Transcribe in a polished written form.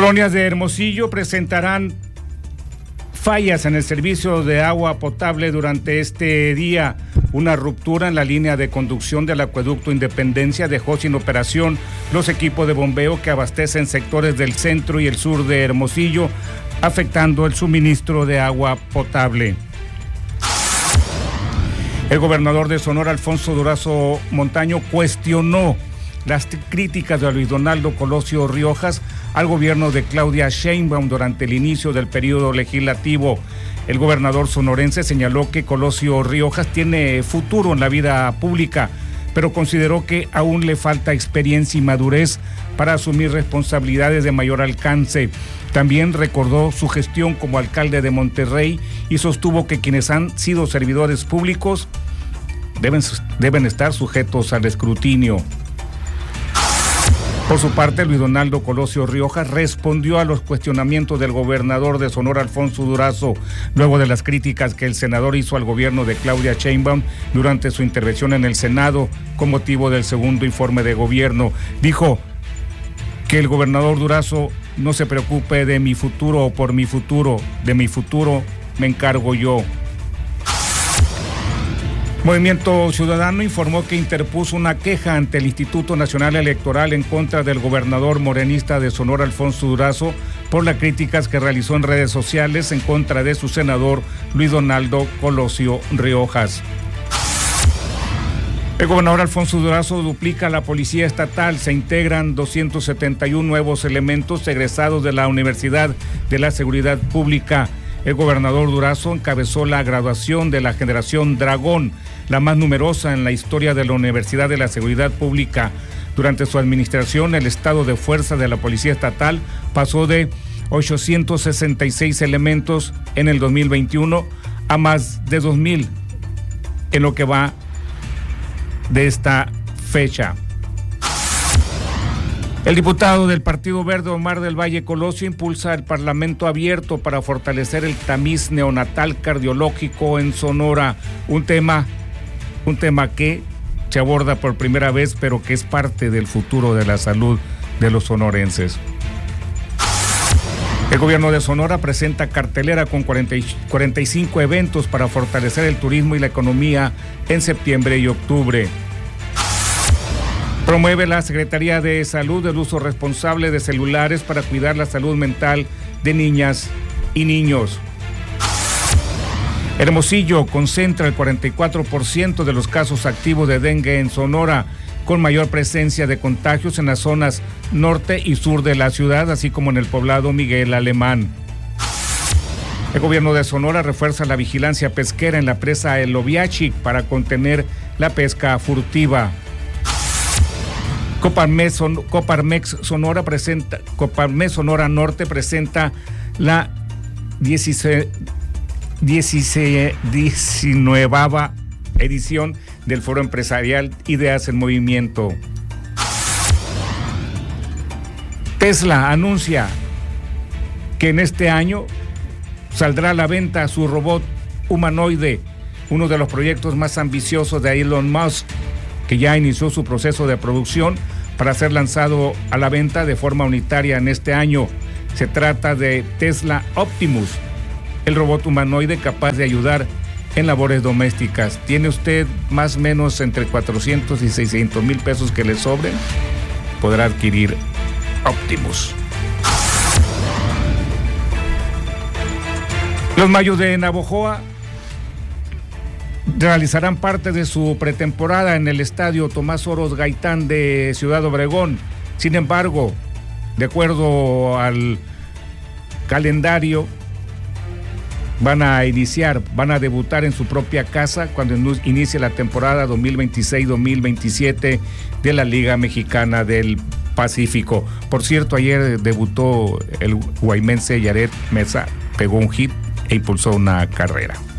Colonias de Hermosillo presentarán fallas en el servicio de agua potable durante este día. Una ruptura en la línea de conducción del acueducto Independencia dejó sin operación los equipos de bombeo que abastecen sectores del centro y el sur de Hermosillo, afectando el suministro de agua potable. El gobernador de Sonora, Alfonso Durazo Montaño, cuestionó las críticas de Luis Donaldo Colosio Riojas al gobierno de Claudia Sheinbaum durante el inicio del periodo legislativo. El gobernador sonorense señaló que Colosio Riojas tiene futuro en la vida pública, pero consideró que aún le falta experiencia y madurez para asumir responsabilidades de mayor alcance. También recordó su gestión como alcalde de Monterrey y sostuvo que quienes han sido servidores públicos deben estar sujetos al escrutinio. Por su parte, Luis Donaldo Colosio Riojas respondió a los cuestionamientos del gobernador de Sonora, Alfonso Durazo, luego de las críticas que el senador hizo al gobierno de Claudia Sheinbaum durante su intervención en el Senado con motivo del segundo informe de gobierno. Dijo que el gobernador Durazo no se preocupe de mi futuro o por mi futuro, de mi futuro me encargo yo. Movimiento Ciudadano informó que interpuso una queja ante el Instituto Nacional Electoral en contra del gobernador morenista de Sonora, Alfonso Durazo, por las críticas que realizó en redes sociales en contra de su senador Luis Donaldo Colosio Riojas. El gobernador Alfonso Durazo duplica la policía estatal, se integran 271 nuevos elementos egresados de la Universidad de la Seguridad Pública. El gobernador Durazo encabezó la graduación de la generación Dragón, la más numerosa en la historia de la Universidad de la Seguridad Pública. Durante su administración, el estado de fuerza de la Policía Estatal pasó de 866 elementos en el 2021 a más de 2,000 en lo que va de esta fecha. El diputado del Partido Verde, Omar del Valle Colosio, impulsa el Parlamento abierto para fortalecer el tamiz neonatal cardiológico en Sonora, un tema que se aborda por primera vez, pero que es parte del futuro de la salud de los sonorenses. El gobierno de Sonora presenta cartelera con 45 eventos para fortalecer el turismo y la economía en septiembre y octubre. Promueve la Secretaría de Salud el uso responsable de celulares para cuidar la salud mental de niñas y niños. Hermosillo concentra el 44% de los casos activos de dengue en Sonora, con mayor presencia de contagios en las zonas norte y sur de la ciudad, así como en el poblado Miguel Alemán. El gobierno de Sonora refuerza la vigilancia pesquera en la presa El Oviachic para contener la pesca furtiva. Coparmex Sonora Norte presenta la 19ª edición del Foro Empresarial Ideas en Movimiento. Tesla anuncia que en este año saldrá a la venta su robot humanoide, uno de los proyectos más ambiciosos de Elon Musk, que ya inició su proceso de producción para ser lanzado a la venta de forma unitaria en este año. Se trata de Tesla Optimus, el robot humanoide capaz de ayudar en labores domésticas. ¿Tiene usted más o menos entre 400 y 600 mil pesos que le sobren? Podrá adquirir Optimus. Los Mayos de Navojoa realizarán parte de su pretemporada en el estadio Tomás Oros Gaitán de Ciudad Obregón. Sin embargo, de acuerdo al calendario, van a debutar en su propia casa cuando inicie la temporada 2026-2027 de la Liga Mexicana del Pacífico. Por cierto, ayer debutó el guaymense Yaret Mesa, pegó un hit e impulsó una carrera.